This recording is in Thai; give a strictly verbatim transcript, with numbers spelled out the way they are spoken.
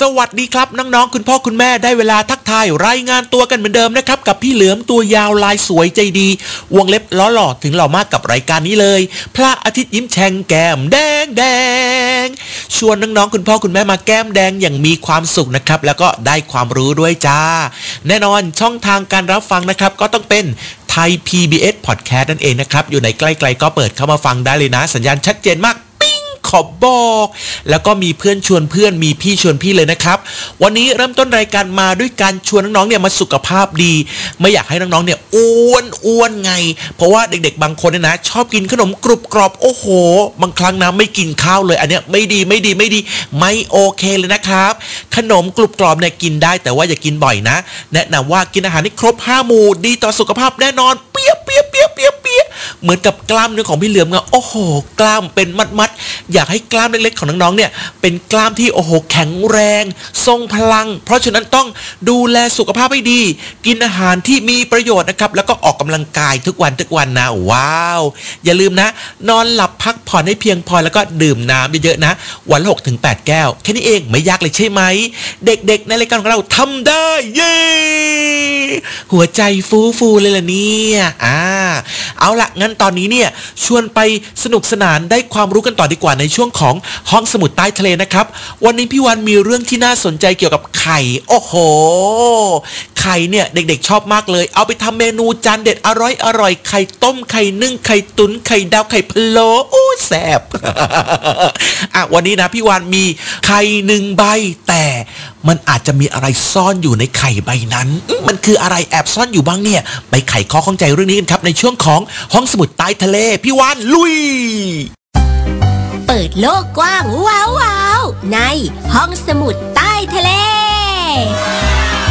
สวัสดีครับน้องๆคุณพ่อคุณแม่ได้เวลาทักทายรายงานตัวกันเหมือนเดิมนะครับกับพี่เหลือมตัวยาวลายสวยใจดีวงเล็บล้อหล่อถึงหล่อมากกับรายการนี้เลยพระอาทิตย์ยิ้มแฉ่งแก้มแดงแดงชวนน้องๆคุณพ่อคุณแม่มาแก้มแดงอย่างมีความสุขนะครับแล้วก็ได้ความรู้ด้วยจ้าแน่นอนช่องทางการรับฟังนะครับก็ต้องเป็นไทย พี บี เอส Podcast นั่นเองนะครับอยู่ในใกล้ๆก็เปิดเข้ามาฟังได้เลยนะสัญญาณชัดเจนมากขอบอกแล้วก็มีเพื่อนชวนเพื่อนมีพี่ชวนพี่เลยนะครับวันนี้เริ่มต้นรายการมาด้วยการชวนน้องๆเนี่ยมาสุขภาพดีไม่อยากให้น้องๆเนี่ยอ้วนอ้วนไงเพราะว่าเด็กๆบางคนเนี่ยนะชอบกินขนมกรุบกรอบโอ้โหบางครั้งนะไม่กินข้าวเลยอันเนี้ยไม่ดีไม่ดีไม่ดีไม่โอเคเลยนะครับขนมกรุบกรอบเนี่ยกินได้แต่ว่าอย่ากินบ่อยนะแนะนำว่ากินอาหารให้ครบห้าหมู่ดีต่อสุขภาพแน่นอนเปี๊ยบเปี๊ยบเปี๊ยบเปี๊ยบเปี๊ยบเหมือนกับกล้ามเนื้อของพี่เหลือมไงโอ้โหกล้ามเป็นมัดๆอยากให้กล้ามเล็กๆของน้องๆเนี่ยเป็นกล้ามที่โอ้โหแข็งแรงทรงพลังเพราะฉะนั้นต้องดูแลสุขภาพให้ดีกินอาหารที่มีประโยชน์นะครับแล้วก็ออกกำลังกายทุกวันทุกวันนะว้าวอย่าลืมนะนอนหลับพักผ่อนให้เพียงพอแล้วก็ดื่มน้ำเยอะๆนะวันละ หกถึงแปด แก้วแค่นี้เองไม่ยากเลยใช่ไหมเด็กๆในรายการของเราทำได้เย้หัวใจฟูๆเลยล่ะเนี่ยอ่าเอาล่ะงั้นตอนนี้เนี่ยชวนไปสนุกสนานได้ความรู้กันต่อดีกว่าในช่วงของห้องสมุดใต้ทะเลนะครับวันนี้พี่วันมีเรื่องที่น่าสนใจเกี่ยวกับไข่โอ้โหไข่เนี่ยเด็กๆชอบมากเลยเอาไปทำเมนูจานเด็ดอร่อยอร่อยไข่ต้มไข่นึ่งไข่ตุ๋นไข่ดาวไข่พะโล้โอ้แซ่บ อ่ะวันนี้นะพี่วันมีไข่หนึ่งใบแต่มันอาจจะมีอะไรซ่อนอยู่ในไข่ใบนั้นมันคืออะไรแอบซ่อนอยู่บ้างเนี่ยไปไขข้อข้องใจเรื่องนี้กันครับในช่วงของห้องสมุดใต้ทะเลพี่วันลุยเปิดโลกกว้างว้าวๆในห้องสมุดใต้ทะเล